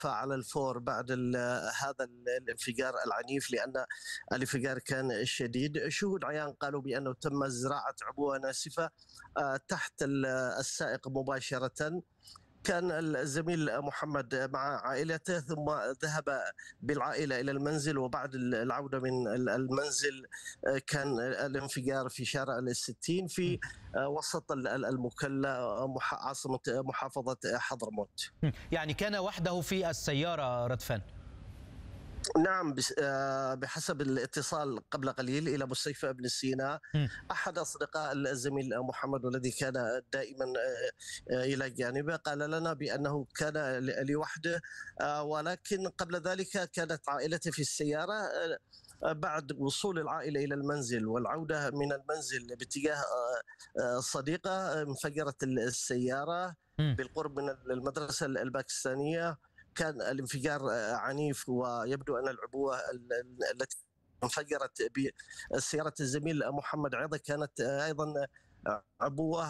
على الفور بعد هذا الانفجار العنيف، لأن الانفجار كان شديد. شهود عيان قالوا بأنه تم زراعة عبوة ناسفة تحت السائق مباشرة. كان الزميل محمد مع عائلته، ثم ذهب بالعائلة إلى المنزل، وبعد العودة من المنزل كان الانفجار في شارع الستين في وسط المكلا، عاصمة محافظة حضرموت. يعني كان وحده في السيارة ردفان؟ نعم، بحسب الاتصال قبل قليل إلى مستشفى ابن سينا، أحد أصدقاء الزميل محمد والذي كان دائما إلى جانبه قال لنا بأنه كان لوحده، ولكن قبل ذلك كانت عائلته في السيارة. بعد وصول العائلة إلى المنزل والعودة من المنزل باتجاه صديقة انفجرت السيارة بالقرب من المدرسة الباكستانية. كان الانفجار عنيف، ويبدو أن العبوة التي انفجرت بسيارة الزميل محمد عيضة كانت أيضا عبوة.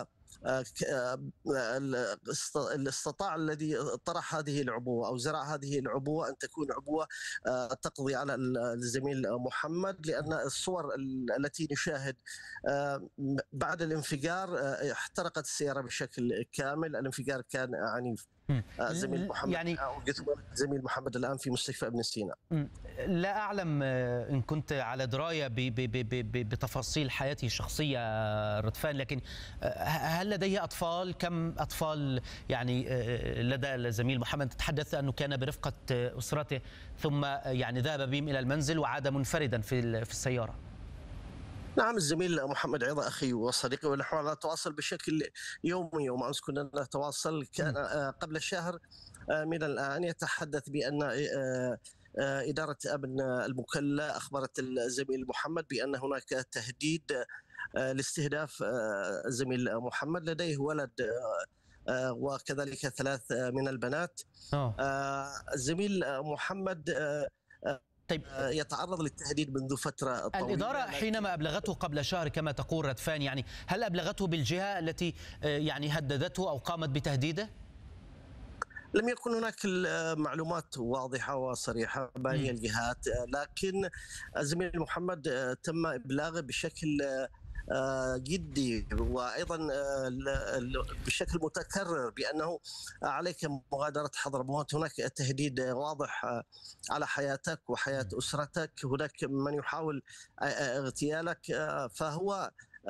استطاع الذي طرح هذه العبوة أو زرع هذه العبوة أن تكون عبوة تقضي على الزميل محمد، لأن الصور التي نشاهد بعد الانفجار احترقت السيارة بشكل كامل. الانفجار كان عنيف. زميل محمد يعني زميل محمد الآن في مستشفى ابن سينا. لا أعلم إن كنت على دراية بتفاصيل حياته الشخصية ردفان، لكن هل لديه أطفال؟ كم أطفال يعني لدى الزميل محمد؟ تتحدث أنه كان برفقة أسرته ثم يعني ذهب بهم إلى المنزل وعاد منفردا في السيارة. نعم، الزميل محمد عيضة أخي وصديقي، ونحن على تواصل بشكل يومي وأمس كنا نتواصل. كان قبل شهر من الآن يتحدث بأن إدارة أمن المكلا أخبرت الزميل محمد بأن هناك تهديد لاستهداف الزميل محمد. لديه ولد وكذلك 3 من البنات. الزميل محمد طيب يتعرض للتهديد منذ فترة طويلة. الإدارة حينما أبلغته قبل شهر كما تقول ردفان، يعني هل أبلغته بالجهة التي يعني هددته أو قامت بتهديده؟ لم يكن هناك معلومات واضحة وصريحة ما هي الجهات، لكن الزميل محمد تم إبلاغه بشكل جدي وأيضا بشكل متكرر بأنه عليك مغادرة حضرموت. هناك تهديد واضح على حياتك وحياة أسرتك، هناك من يحاول اغتيالك. فهو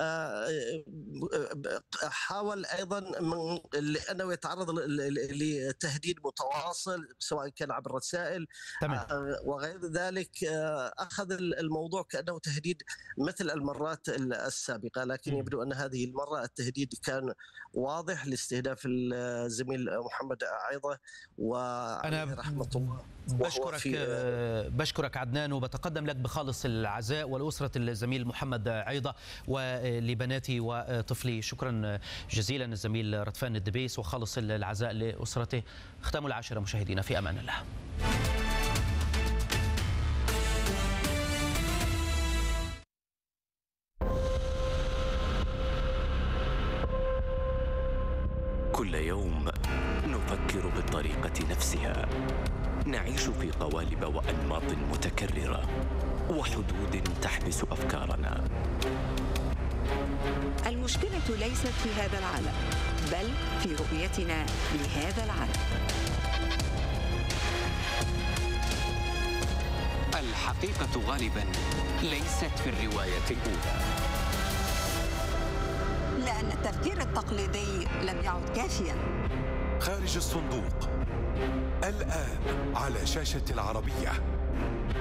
حاول أيضا لأنه يتعرض لتهديد متواصل سواء كان عبر الرسائل وغير ذلك. أخذ الموضوع كأنه تهديد مثل المرات السابقة، لكن يبدو أن هذه المرة التهديد كان واضح لاستهداف الزميل محمد عيضة وعليه رحمة الله. بشكرك عدنان، وبتقدم لك بخالص العزاء ولأسرة الزميل محمد عيضة ولبناتي وطفلي. شكرا جزيلا الزميل ردفان الدبيس، وخالص العزاء لأسرته. ختام العاشرة مشاهدينا، في أمان الله. كل يوم نفكر بالطريقة نفسها، نعيش في قوالب وأنماط متكررة وحدود تحبس أفكارنا. المشكلة ليست في هذا العالم، بل في رؤيتنا لهذا العالم. الحقيقة غالبا ليست في الرواية الأولى، لأن التفكير التقليدي لم يعد كافيا. خارج الصندوق الآن على شاشة العربية.